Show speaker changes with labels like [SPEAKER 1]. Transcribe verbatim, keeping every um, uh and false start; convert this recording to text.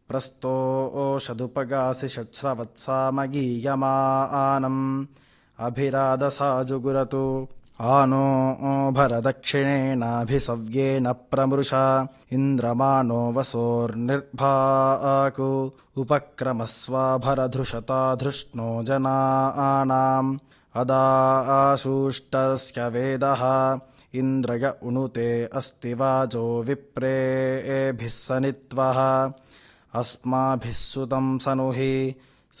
[SPEAKER 1] प्रस्तोषदुपगासि षट्स्रवत्सामगीयमानम् अभिरादसाजुगुरतु आनो भरदक्षिणेनाभिसव्येन प्रमृषा इन्द्रमानो वसोर्निर्भाकु उपक्रमस्वाभरधृषता धृष्णो जनानाम् अदाशूष्टस्य वेदः इन्द्रय उणुते अस्ति वाजो विप्रेभिः सनित्वः अस्माभिः सुतं सनुहि